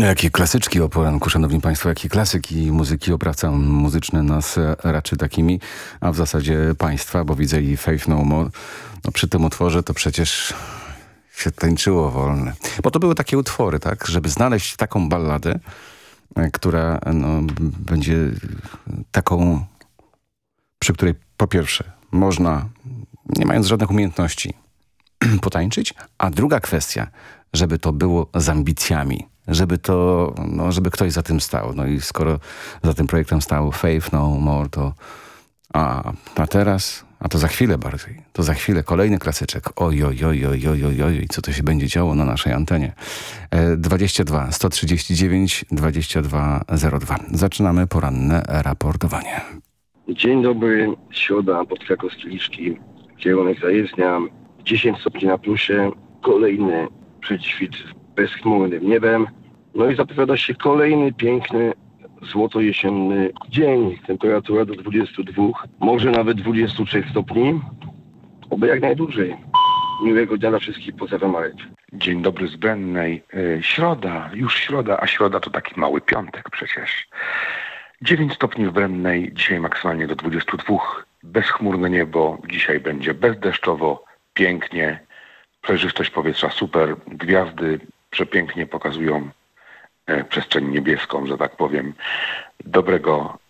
Jakie klasyczki o poranku, szanowni państwo, jakie klasyki muzyki, oprawca muzyczny nas raczy takimi, a w zasadzie państwa, bo widzę i Faith No More. No, przy tym utworze to przecież się tańczyło wolne. Bo to były takie utwory, tak, żeby znaleźć taką balladę, która będzie taką, przy której po pierwsze można, nie mając żadnych umiejętności, potańczyć, a druga kwestia, żeby to było z ambicjami, żeby to, żeby ktoś za tym stał. No i skoro za tym projektem stał Faith No More, to a teraz, a to za chwilę bardziej, to za chwilę kolejny klasyczek. Oj, oj, oj, oj, oj, oj, oj, co to się będzie działo na naszej antenie. 22 139 2202. Zaczynamy poranne raportowanie. Dzień dobry, środa, pod Krakowskie Liszki, kierunek zajezdnia, 10 stopni na plusie, kolejny przedświt bezchmurnym niebem. No i zapowiada się kolejny piękny, złoto-jesienny dzień. Temperatura do 22, może nawet 23 stopni. Oby jak najdłużej. Miłego dnia dla wszystkich, pozdrawiam Marek. Dzień dobry z Brennej. Środa, już środa, a środa to taki mały piątek przecież. 9 stopni w Brennej, dzisiaj maksymalnie do 22. Bezchmurne niebo, dzisiaj będzie bezdeszczowo, pięknie. Przejrzystość powietrza super, gwiazdy przepięknie pokazują przestrzeń niebieską, że tak powiem. Dobrego